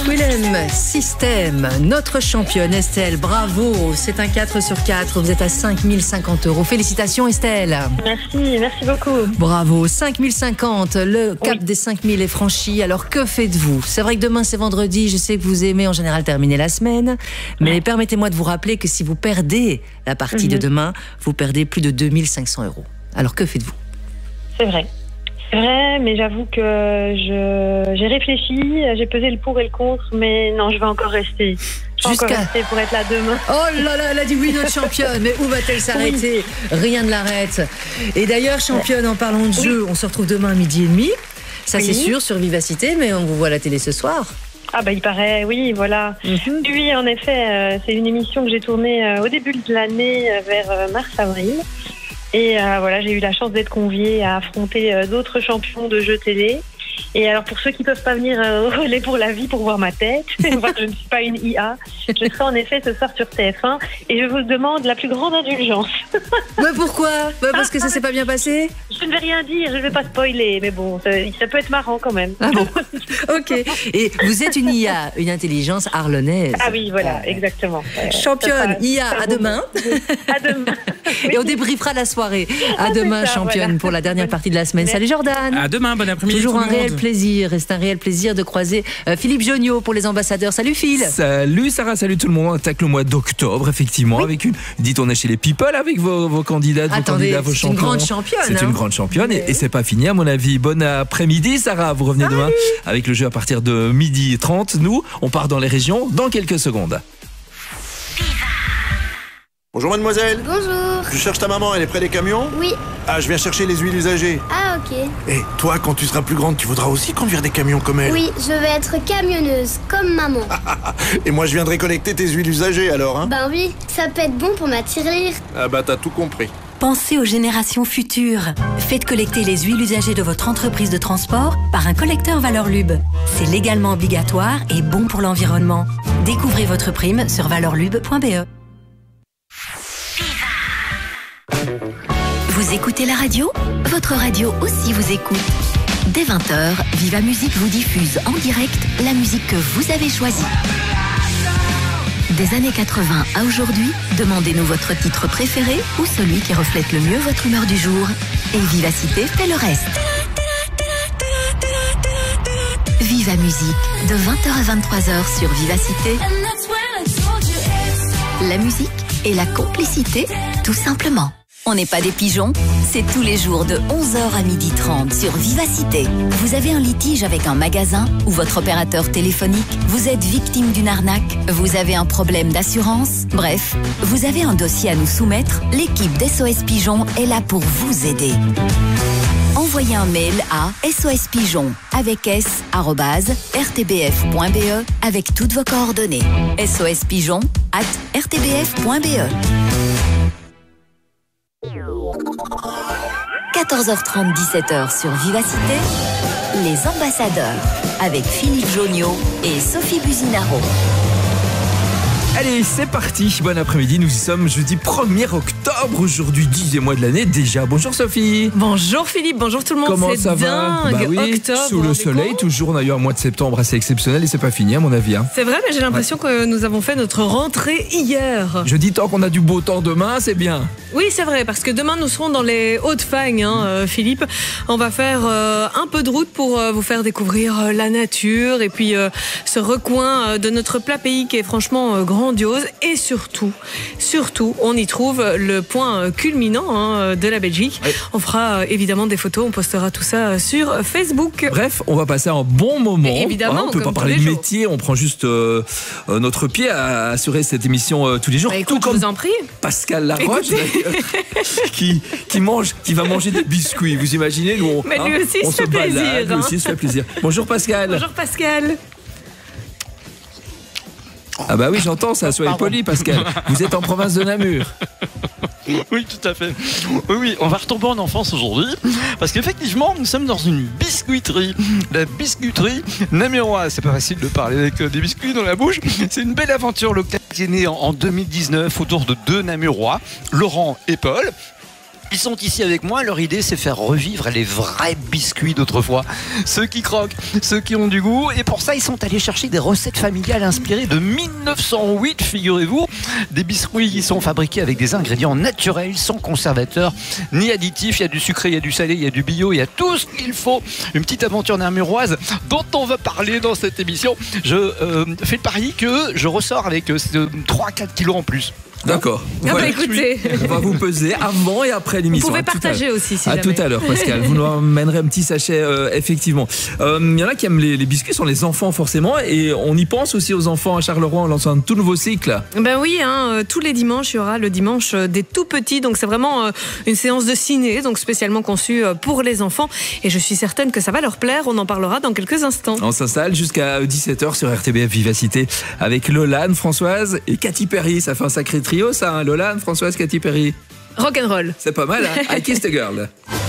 Willem System, notre championne Estelle, bravo, c'est un 4 sur 4, vous êtes à 5 050 €. Félicitations Estelle. Merci beaucoup. Bravo, 5 050, le cap des 5 000 est franchi, alors que faites-vous? C'est vrai que demain c'est vendredi, je sais que vous aimez en général terminer la semaine, mais permettez-moi de vous rappeler que si vous perdez la partie de demain, vous perdez plus de 2 500 €. Alors que faites-vous? C'est vrai. C'est vrai, mais j'avoue que j'ai réfléchi, j'ai pesé le pour et le contre, mais non, je vais encore rester. Je vais encore rester pour être là demain. Oh là là, elle a dit oui, notre championne, mais où va-t-elle s'arrêter? Rien ne l'arrête. Et d'ailleurs, championne, en parlant de jeu, on se retrouve demain à 12h30. Ça c'est sûr, sur Vivacité, mais on vous voit à la télé ce soir. Ah bah il paraît, oui, voilà. Oui, en effet, c'est une émission que j'ai tournée au début de l'année, vers mars-avril. Et voilà, j'ai eu la chance d'être conviée à affronter d'autres champions de jeux télé. Et alors pour ceux qui peuvent pas venir au relais pour la vie pour voir ma tête, voir que je ne suis pas une IA, je serai en effet ce soir sur TF1 et je vous demande la plus grande indulgence. Mais pourquoi? Parce que ça s'est pas bien passé? Je ne vais rien dire, je ne vais pas spoiler, mais bon, ça peut être marrant quand même. Ah bon. Ok. Et vous êtes une IA, une intelligence arlonnaise. Ah oui, voilà, exactement. Championne, IA, à demain. À demain. Et on débriefera la soirée. À demain, championne, pour la dernière partie de la semaine. Salut Jordan. À demain, bon après-midi. Toujours un réel plaisir. Et c'est un réel plaisir de croiser Philippe Jonio pour les ambassadeurs. Salut Phil. Salut Sarah, salut tout le monde. On attaque le mois d'octobre, effectivement, avec une. Dites, on est chez les people avec vos candidats, vos candidats, vos champions. C'est une grande championne. C'est une grande championne et c'est pas fini à mon avis. Bon après-midi Sarah, vous revenez demain avec le jeu à partir de 12h30. Nous, on part dans les régions dans quelques secondes. Bonjour mademoiselle. Bonjour. Je cherche ta maman, elle est près des camions? Oui. Ah, je viens chercher les huiles usagées. Ah, ok. Et toi, quand tu seras plus grande, tu voudras aussi conduire des camions comme elle? Oui, je vais être camionneuse, comme maman. Et moi, je viendrai collecter tes huiles usagées alors, hein? Ben oui, ça peut être bon pour ma tirelire. Ah bah t'as tout compris. Pensez aux générations futures. Faites collecter les huiles usagées de votre entreprise de transport par un collecteur Valorlub. C'est légalement obligatoire et bon pour l'environnement. Découvrez votre prime sur valorlub.be. Vous écoutez la radio? Votre radio aussi vous écoute. Dès 20h, Viva Musique vous diffuse en direct la musique que vous avez choisie. Des années 80 à aujourd'hui, demandez-nous votre titre préféré ou celui qui reflète le mieux votre humeur du jour. Et Vivacité fait le reste. Viva Musique, de 20h à 23h sur Vivacité. La musique et la complicité, tout simplement. On n'est pas des pigeons, c'est tous les jours de 11h à 12h30 sur Vivacité. Vous avez un litige avec un magasin ou votre opérateur téléphonique, vous êtes victime d'une arnaque, vous avez un problème d'assurance, bref, vous avez un dossier à nous soumettre, l'équipe d'SOS Pigeon est là pour vous aider. Envoyez un mail à sospigeon avec s@rtbf.be avec toutes vos coordonnées. sospigeon@rtbf.be. 14h30, 17h sur Vivacité, les ambassadeurs avec Philippe Jonio et Sophie Buzinaro. Allez, c'est parti. Bon après-midi, nous y sommes jeudi 1er octobre, aujourd'hui 10e mois de l'année déjà. Bonjour Sophie. Bonjour Philippe, bonjour tout le monde. Comment ça va? Bah oui, octobre, sous le soleil, toujours. On a eu un mois de septembre assez exceptionnel et c'est pas fini à mon avis. Hein. C'est vrai, mais j'ai l'impression que nous avons fait notre rentrée hier. Je dis tant qu'on a du beau temps demain, c'est bien. Oui, c'est vrai, parce que demain nous serons dans les Hauts-de-Fagne, Philippe. On va faire un peu de route pour vous faire découvrir la nature et puis ce recoin de notre plat pays qui est franchement grandiose. Et surtout, on y trouve le point culminant de la Belgique. Oui. On fera évidemment des photos, on postera tout ça sur Facebook. Bref, on va passer un bon moment. Et évidemment, on peut pas parler de métier, on prend juste notre pied à assurer cette émission tous les jours. Bah, écoute, tout comme je vous en prie. Pascal Laroche qui va manger des biscuits. Vous imaginez, nous, mais lui aussi on se fait plaisir. Lui aussi se fait plaisir. Bonjour Pascal. Bonjour Pascal. Ah bah oui, j'entends ça, soyez poli Pascal. Vous êtes en province de Namur. Oui, tout à fait. Oui, on va retomber en enfance aujourd'hui, parce qu'effectivement, nous sommes dans une biscuiterie. La biscuiterie namuroise. C'est pas facile de parler avec des biscuits dans la bouche. C'est une belle aventure locale qui est née en 2019 autour de deux Namurois, Laurent et Paul. Ils sont ici avec moi. Leur idée, c'est faire revivre les vrais biscuits d'autrefois. Ceux qui croquent, ceux qui ont du goût. Et pour ça, ils sont allés chercher des recettes familiales inspirées de 1908, figurez-vous. Des biscuits qui sont fabriqués avec des ingrédients naturels, sans conservateurs, ni additifs. Il y a du sucré, il y a du salé, il y a du bio, il y a tout ce qu'il faut. Une petite aventure namuroise dont on va parler dans cette émission. Je fais le pari que je ressors avec 3-4 kilos en plus. D'accord. Ah bah écoutez, On va vous peser avant et après vous l'émission. pouvez À tout à partager l'heure. aussi si À jamais. tout à l'heure, Pascal. Vous nous emmènerez un petit sachet, effectivement. Il y en a qui aiment les biscuits, sont les enfants forcément, et on y pense aussi aux enfants à Charleroi en lançant un tout nouveau cycle. Ben oui, tous les dimanches, il y aura le dimanche des tout petits. Donc c'est vraiment une séance de ciné, donc spécialement conçue pour les enfants. Et je suis certaine que ça va leur plaire. On en parlera dans quelques instants. On s'installe jusqu'à 17h sur RTBF Vivacité avec Lolane, Françoise et Katy Perry. Ça fait un sacré trio, ça, hein, Lolane, Françoise, Katy Perry. Rock'n'roll. C'est pas mal, hein? I Kissed a Girl.